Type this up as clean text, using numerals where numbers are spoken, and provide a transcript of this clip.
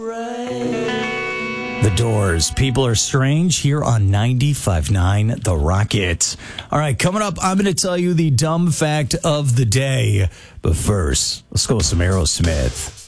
The Doors, People Are Strange, here on 95.9 The Rocket. All right, coming up, I'm going to tell you the dumb fact of the day. But first, let's go with some Aerosmith.